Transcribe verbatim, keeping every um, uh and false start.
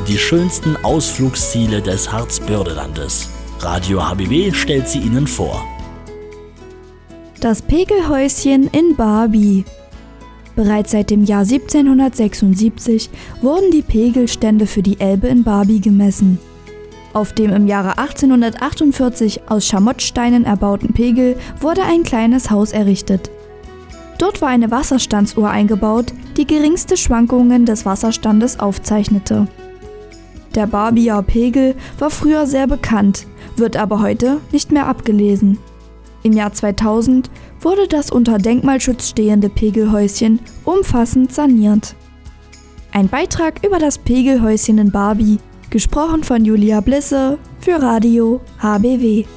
die schönsten Ausflugsziele des Harzbördelandes. Radio H B W stellt sie Ihnen vor. Das Pegelhäuschen in Barby. Bereits seit dem Jahr siebzehnhundertsechsundsiebzig wurden die Pegelstände für die Elbe in Barby gemessen. Auf dem im Jahre achtzehnhundertachtundvierzig aus Schamottsteinen erbauten Pegel wurde ein kleines Haus errichtet. Dort war eine Wasserstandsuhr eingebaut, die geringste Schwankungen des Wasserstandes aufzeichnete. Der Barbyer Pegel war früher sehr bekannt, wird aber heute nicht mehr abgelesen. Im Jahr zweitausend wurde das unter Denkmalschutz stehende Pegelhäuschen umfassend saniert. Ein Beitrag über das Pegelhäuschen in Barby, gesprochen von Julia Blisse für Radio H B W.